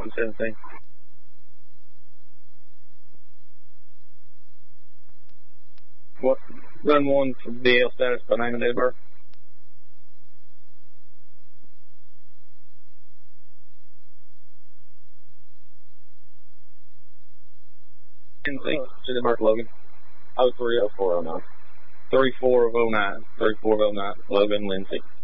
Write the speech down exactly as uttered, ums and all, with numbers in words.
two seventeen. What? Run one for D L status by name and date of birth. Date of birth, Logan. oh three oh four oh nine. three four of oh nine. three four of oh nine. Logan Lindsay.